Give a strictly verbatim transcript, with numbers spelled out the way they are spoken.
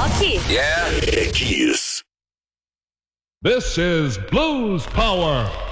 rock. Yeah, é Kiss. This is Blues Power.